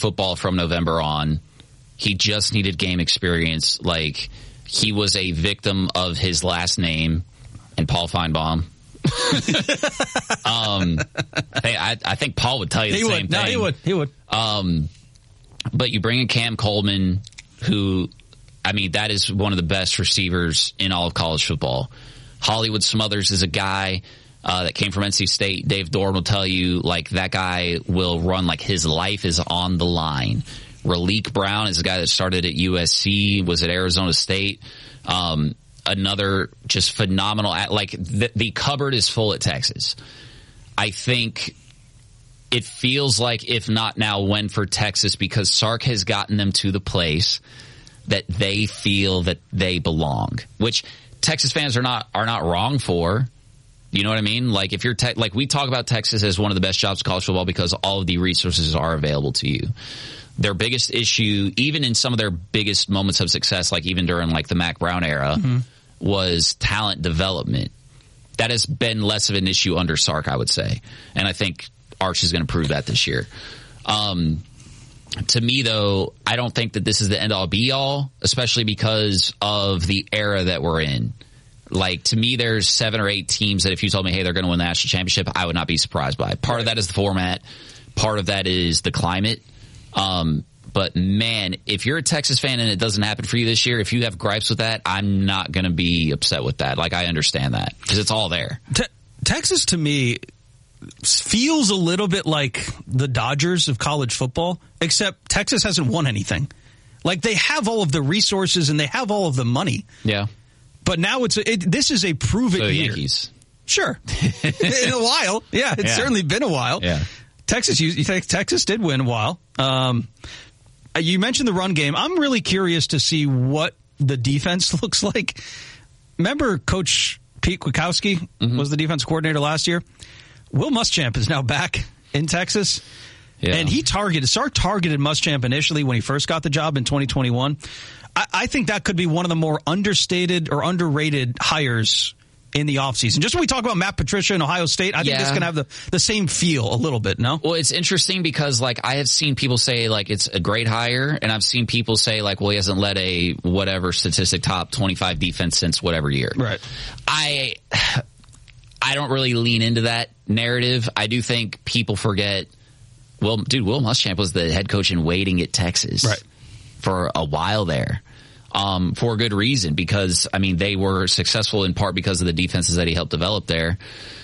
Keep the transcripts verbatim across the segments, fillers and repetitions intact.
football from November on. He just needed game experience. Like, he was a victim of his last name and Paul Feinbaum. um, hey, I, I think Paul would tell you the he same would. thing. No, he would. He would. Um, but you bring in Cam Coleman, who, I mean, that is one of the best receivers in all of college football. Hollywood Smothers is a guy uh, that came from N C State. Dave Dorn will tell you, like, that guy will run like his life is on the line. Raleek Brown is a guy that started at U S C, was at Arizona State. Um, another just phenomenal, like, the, the cupboard is full at Texas. I think it feels like, if not now, when for Texas, because Sark has gotten them to the place that they feel that they belong, which Texas fans are not are not wrong for. You know what I mean? Like, if you're te- like we talk about Texas as one of the best jobs in college football because all of the resources are available to you. Their biggest issue, even in some of their biggest moments of success, like even during like the Mac Brown era, mm-hmm. was talent development. That has been less of an issue under Sark, I would say, and I think Arch is going to prove that this year. Um, to me, though, I don't think that this is the end-all be-all, especially because of the era that we're in. Like, to me, there's seven or eight teams that if you told me, hey, they're going to win the national championship, I would not be surprised by it. Part of that is the format. Part of that is the climate. Um, but, man, if you're a Texas fan and it doesn't happen for you this year, if you have gripes with that, I'm not going to be upset with that. Like, I understand that because it's all there. Te- Texas, to me, feels a little bit like the Dodgers of college football, except Texas hasn't won anything. Like, they have all of the resources and they have all of the money. Yeah. But now it's a, it, this is a prove-it so year. Yankees. Sure. In a while. Yeah, it's yeah. certainly been a while. Yeah. Texas, you, you think Texas did win a while. Um, you mentioned the run game. I'm really curious to see what the defense looks like. Remember Coach Pete Kwiatkowski mm-hmm. was the defense coordinator last year? Will Muschamp is now back in Texas. Yeah. And he targeted, Sark targeted Muschamp initially when he first got the job in twenty twenty-one. I, I think that could be one of the more understated or underrated hires in the offseason. Just when we talk about Matt Patricia in Ohio State, I think yeah. this can have the, the same feel a little bit, no? Well, it's interesting because, like, I have seen people say, like, it's a great hire, and I've seen people say, like, well, he hasn't led a whatever statistic top twenty-five defense since whatever year. Right. I... I don't really lean into that narrative. I do think people forget, well, dude, Will Muschamp was the head coach in waiting at Texas right. for a while there um, for a good reason because, I mean, they were successful in part because of the defenses that he helped develop there.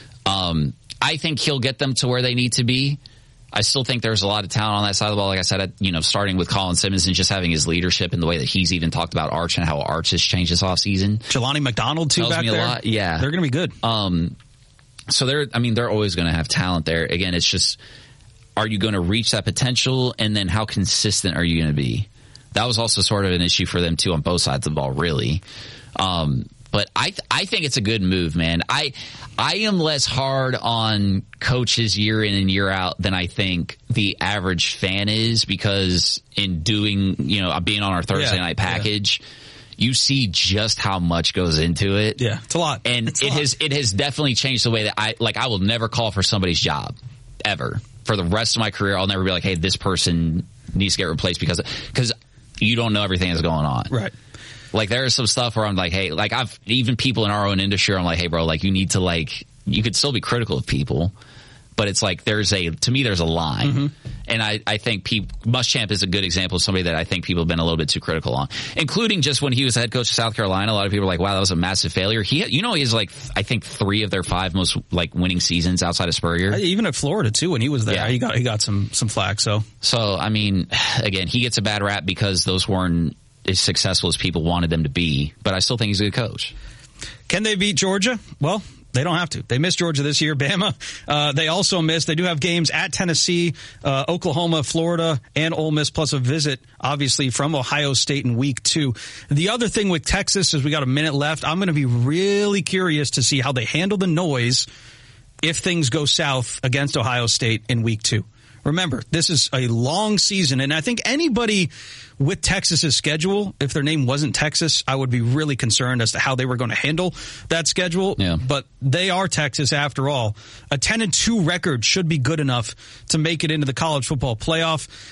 Um, I think he'll get them to where they need to be. I still think there's a lot of talent on that side of the ball. Like I said, you know, starting with Colin Simmons and just having his leadership and the way that he's even talked about Arch and how Arch has changed this offseason. Jelani McDonald, too, Tells back me a there. lot. Yeah. They're going to be good. Um, So they're, I mean, they're always going to have talent there. Again, it's just, are you going to reach that potential? And then how consistent are you going to be? That was also sort of an issue for them too on both sides of the ball, really. Um, but I, th- I think it's a good move, man. I, I am less hard on coaches year in and year out than I think the average fan is because in doing, you know, being on our Thursday yeah, night package, yeah. you see just how much goes into it. Yeah, it's a lot. And it's it lot. has it has definitely changed the way that I, like, I will never call for somebody's job, ever. For the rest of my career, I'll never be like, hey, this person needs to get replaced because because you don't know everything that's going on. Right. Like, there is some stuff where I'm like, hey, like, I've, even people in our own industry, I'm like, hey, bro, like, you need to, like, you could still be critical of people. But it's like there's a, to me, there's a line. Mm-hmm. And I, I think people, Muschamp is a good example of somebody that I think people have been a little bit too critical on, including just when he was head coach of South Carolina. A lot of people were like, wow, that was a massive failure. He, you know, he has like, I think three of their five most like winning seasons outside of Spurrier. Even at Florida too, when he was there, yeah. he got, he got some, some flack. So, so, I mean, again, he gets a bad rap because those weren't as successful as people wanted them to be, but I still think he's a good coach. Can they beat Georgia? Well, they don't have to. They missed Georgia this year. Bama, uh, they also missed. They do have games at Tennessee, uh, Oklahoma, Florida, and Ole Miss, plus a visit, obviously, from Ohio State in week two. The other thing with Texas is we got a minute left. I'm going to be really curious to see how they handle the noise if things go south against Ohio State in week two. Remember, this is a long season, and I think anybody with Texas's schedule, if their name wasn't Texas, I would be really concerned as to how they were going to handle that schedule. Yeah. But they are Texas after all. A ten and two record should be good enough to make it into the college football playoff.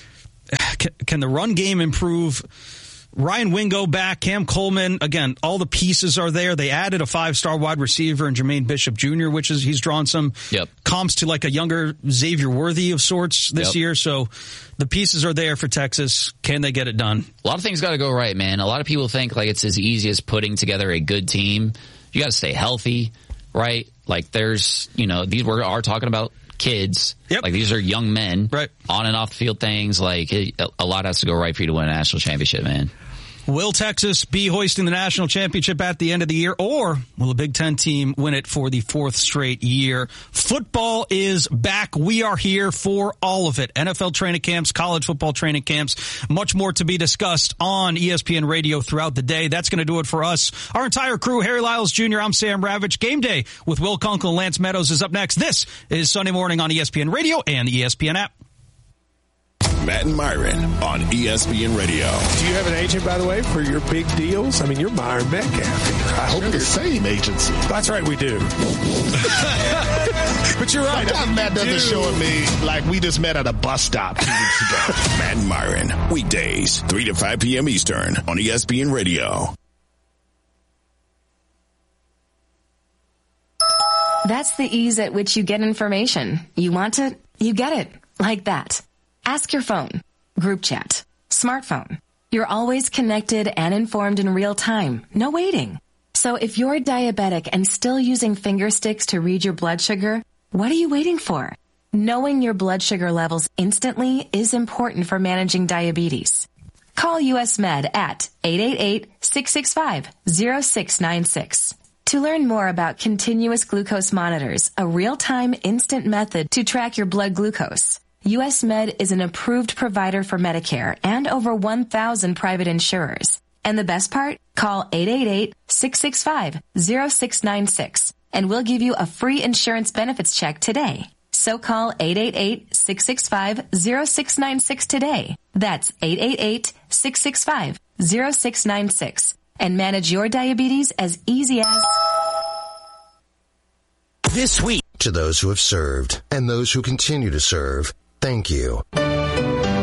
can, can the run game improve? Ryan Wingo back, Cam Coleman, again, all the pieces are there. They added a five-star wide receiver in Jermaine Bishop Junior, which is, he's drawn some yep. comps to like a younger Xavier Worthy of sorts this yep. year. So the pieces are there for Texas. Can they get it done? A lot of things got to go right, man. A lot of people think like it's as easy as putting together a good team. You got to stay healthy, right? Like there's, you know, these we are talking about kids. Yep. Like these are young men, right? On and off the field things. Like it, a lot has to go right for you to win a national championship, man. Will Texas be hoisting the national championship at the end of the year, or will a Big Ten team win it for the fourth straight year? Football is back. We are here for all of it. N F L training camps, college football training camps, much more to be discussed on E S P N Radio throughout the day. That's going to do it for us. Our entire crew, Harry Lyles Junior, I'm Sam Ravitch. Game Day with Will Kunkel and Lance Meadows is up next. This is Sunday Morning on E S P N Radio and the E S P N app. Matt and Myron on E S P N Radio. Do you have an agent, by the way, for your big deals? I mean, you're Myron Metcalf. I hope you're the same agency. That's right, we do. But you're right. Sometimes Matt doesn't do. show me like we just met at a bus stop two weeks ago. Matt and Myron, weekdays, three to five p.m. Eastern on E S P N Radio. That's the ease at which you get information. You want it, you get it. Like that. Ask your phone, group chat, smartphone. You're always connected and informed in real time. No waiting. So if you're diabetic and still using finger sticks to read your blood sugar, what are you waiting for? Knowing your blood sugar levels instantly is important for managing diabetes. Call U S Med at eight eight eight, six six five, zero six nine six. To learn more about continuous glucose monitors, a real-time instant method to track your blood glucose, U S Med is an approved provider for Medicare and over one thousand private insurers. And the best part? Call eight eight eight, six six five, zero six nine six and we'll give you a free insurance benefits check today. So call eight eight eight, six six five, zero six nine six today. That's eight eight eight, six six five, zero six nine six and manage your diabetes as easy as... This week, to those who have served and those who continue to serve, thank you.